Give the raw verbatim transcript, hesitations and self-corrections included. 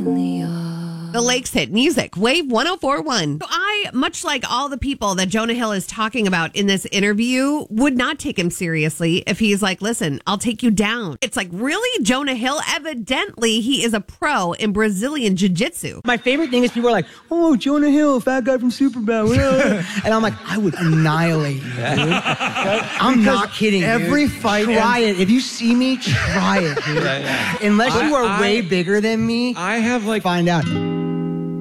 The Lakes hit music, Wave one oh four point one. So I, much like all the people that Jonah Hill is talking about in this interview, would not take him seriously if he's like, listen, I'll take you down. It's like, really? Jonah Hill? Evidently, he is a pro in Brazilian jiu-jitsu. My favorite thing is people are like, oh, Jonah Hill, fat guy from Superbad. And I'm like, I would annihilate you, dude. I'm Because not kidding, every dude. fight Try ends- it. If you see me, try it, dude. Yeah, yeah. Unless I- you are I- way bigger than me, I have like find out.